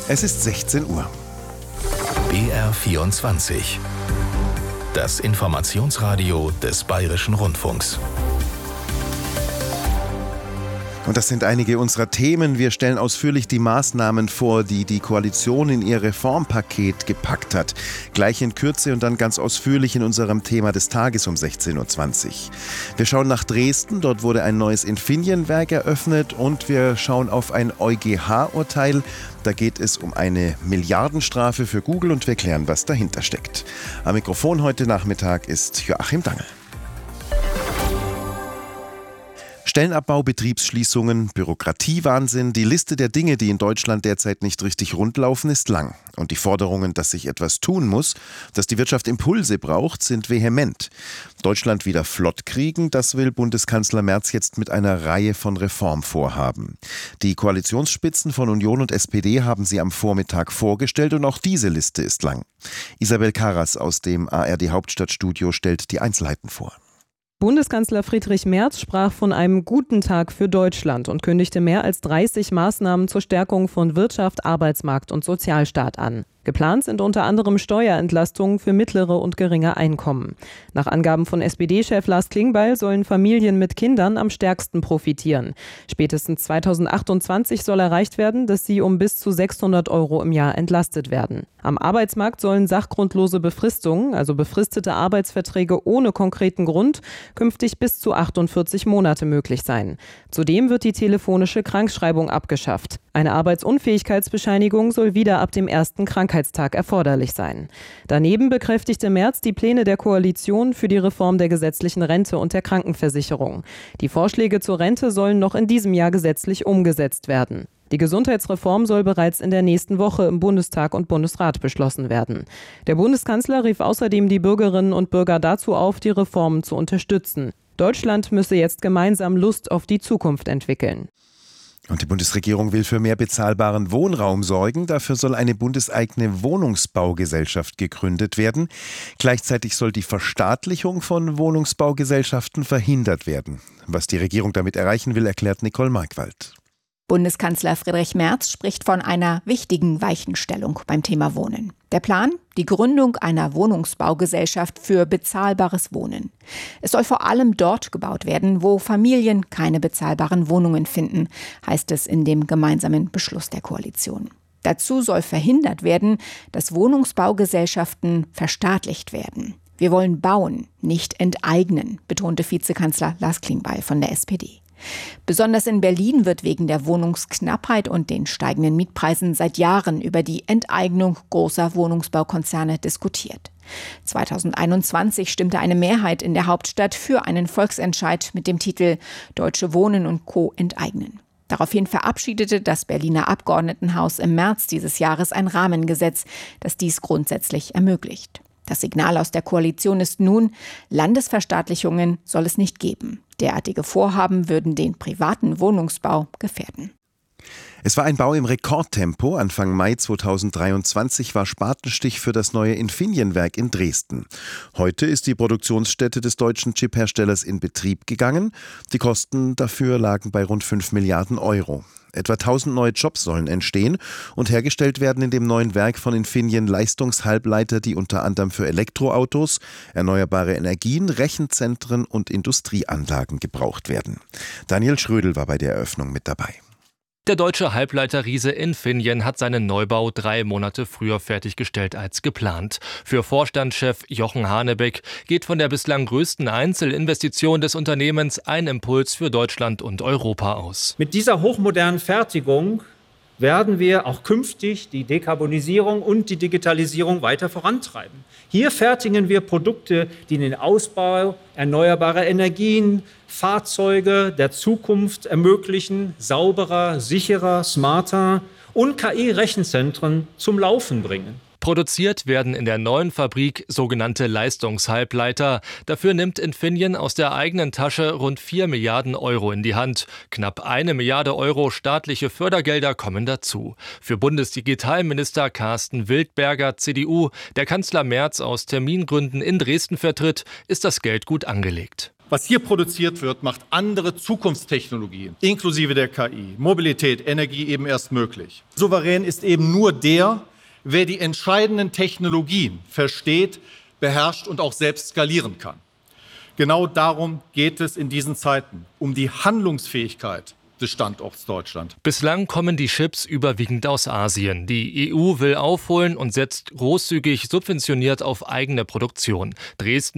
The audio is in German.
Es ist 16 Uhr. BR24. Das Informationsradio des Bayerischen Rundfunks. Und das sind einige unserer Themen. Wir stellen ausführlich die Maßnahmen vor, die die Koalition in ihr Reformpaket gepackt hat. Gleich in Kürze und dann ganz ausführlich in unserem Thema des Tages um 16.20 Uhr. Wir schauen nach Dresden. Dort wurde ein neues Infineon-Werk eröffnet. Und wir schauen auf ein EuGH-Urteil. Da geht es um eine Milliardenstrafe für Google und wir klären, was dahinter steckt. Am Mikrofon heute Nachmittag ist Joachim Dangl. Stellenabbau, Betriebsschließungen, Bürokratiewahnsinn. Die Liste der Dinge, die in Deutschland derzeit nicht richtig rundlaufen, ist lang. Und die Forderungen, dass sich etwas tun muss, dass die Wirtschaft Impulse braucht, sind vehement. Deutschland wieder flott kriegen, das will Bundeskanzler Merz jetzt mit einer Reihe von Reformvorhaben. Die Koalitionsspitzen von Union und SPD haben sie am Vormittag vorgestellt und auch diese Liste ist lang. Isabel Karras aus dem ARD Hauptstadtstudio stellt die Einzelheiten vor. Bundeskanzler Friedrich Merz sprach von einem guten Tag für Deutschland und kündigte mehr als 30 Maßnahmen zur Stärkung von Wirtschaft, Arbeitsmarkt und Sozialstaat an. Geplant sind unter anderem Steuerentlastungen für mittlere und geringe Einkommen. Nach Angaben von SPD-Chef Lars Klingbeil sollen Familien mit Kindern am stärksten profitieren. Spätestens 2028 soll erreicht werden, dass sie um bis zu 600 € im Jahr entlastet werden. Am Arbeitsmarkt sollen sachgrundlose Befristungen, also befristete Arbeitsverträge ohne konkreten Grund, künftig bis zu 48 Monate möglich sein. Zudem wird die telefonische Krankschreibung abgeschafft. Eine Arbeitsunfähigkeitsbescheinigung soll wieder ab dem ersten Krankheitstag erforderlich sein. Daneben bekräftigte Merz die Pläne der Koalition für die Reform der gesetzlichen Rente und der Krankenversicherung. Die Vorschläge zur Rente sollen noch in diesem Jahr gesetzlich umgesetzt werden. Die Gesundheitsreform soll bereits in der nächsten Woche im Bundestag und Bundesrat beschlossen werden. Der Bundeskanzler rief außerdem die Bürgerinnen und Bürger dazu auf, die Reformen zu unterstützen. Deutschland müsse jetzt gemeinsam Lust auf die Zukunft entwickeln. Und die Bundesregierung will für mehr bezahlbaren Wohnraum sorgen. Dafür soll eine bundeseigene Wohnungsbaugesellschaft gegründet werden. Gleichzeitig soll die Verstaatlichung von Wohnungsbaugesellschaften verhindert werden. Was die Regierung damit erreichen will, erklärt Nicole Markwald. Bundeskanzler Friedrich Merz spricht von einer wichtigen Weichenstellung beim Thema Wohnen. Der Plan? Die Gründung einer Wohnungsbaugesellschaft für bezahlbares Wohnen. Es soll vor allem dort gebaut werden, wo Familien keine bezahlbaren Wohnungen finden, heißt es in dem gemeinsamen Beschluss der Koalition. Dazu soll verhindert werden, dass Wohnungsbaugesellschaften verstaatlicht werden. Wir wollen bauen, nicht enteignen, betonte Vizekanzler Lars Klingbeil von der SPD. Besonders in Berlin wird wegen der Wohnungsknappheit und den steigenden Mietpreisen seit Jahren über die Enteignung großer Wohnungsbaukonzerne diskutiert. 2021 stimmte eine Mehrheit in der Hauptstadt für einen Volksentscheid mit dem Titel Deutsche Wohnen und Co. enteignen. Daraufhin verabschiedete das Berliner Abgeordnetenhaus im März dieses Jahres ein Rahmengesetz, das dies grundsätzlich ermöglicht. Das Signal aus der Koalition ist nun, Landesverstaatlichungen soll es nicht geben. Derartige Vorhaben würden den privaten Wohnungsbau gefährden. Es war ein Bau im Rekordtempo. Anfang Mai 2023 war Spatenstich für das neue Infineon-Werk in Dresden. Heute ist die Produktionsstätte des deutschen Chipherstellers in Betrieb gegangen. Die Kosten dafür lagen bei rund 5 Milliarden €. Etwa 1000 neue Jobs sollen entstehen und hergestellt werden in dem neuen Werk von Infineon Leistungshalbleiter, die unter anderem für Elektroautos, erneuerbare Energien, Rechenzentren und Industrieanlagen gebraucht werden. Daniel Schrödel war bei der Eröffnung mit dabei. Der deutsche Halbleiterriese Infineon hat seinen Neubau 3 Monate früher fertiggestellt als geplant. Für Vorstandschef Jochen Hanebeck geht von der bislang größten Einzelinvestition des Unternehmens ein Impuls für Deutschland und Europa aus. Mit dieser hochmodernen Fertigung werden wir auch künftig die Dekarbonisierung und die Digitalisierung weiter vorantreiben. Hier fertigen wir Produkte, die den Ausbau erneuerbarer Energien, Fahrzeuge der Zukunft ermöglichen, sauberer, sicherer, smarter und KI-Rechenzentren zum Laufen bringen. Produziert werden in der neuen Fabrik sogenannte Leistungshalbleiter. Dafür nimmt Infineon aus der eigenen Tasche rund 4 Milliarden € in die Hand. Knapp 1 Milliarde € staatliche Fördergelder kommen dazu. Für Bundesdigitalminister Carsten Wildberger, CDU, der Kanzler Merz aus Termingründen in Dresden vertritt, ist das Geld gut angelegt. Was hier produziert wird, macht andere Zukunftstechnologien, inklusive der KI, Mobilität, Energie eben erst möglich. Souverän ist eben nur der, wer die entscheidenden Technologien versteht, beherrscht und auch selbst skalieren kann. Genau darum geht es in diesen Zeiten, um die Handlungsfähigkeit des Standorts Deutschland. Bislang kommen die Chips überwiegend aus Asien. Die EU will aufholen und setzt großzügig subventioniert auf eigene Produktion. Dresden